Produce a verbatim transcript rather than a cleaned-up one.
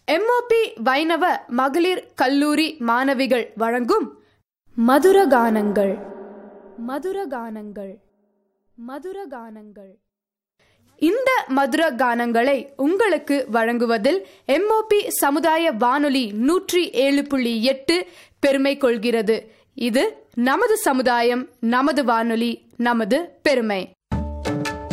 MOP வைணவ மகளிர் கல்லூரி மாணவிகள் வழங்கும் மதுரகானங்கள் மதுரகானங்கள் மதுரகானங்கள் இந்த மதுர கானங்களை உங்களுக்கு வழங்குவதில் எம்ஓபி சமுதாய வானொலி நூற்றி ஏழு புள்ளி எட்டு பெருமை கொள்கிறது. இது நமது சமுதாயம், நமது வானொலி, நமது பெருமை.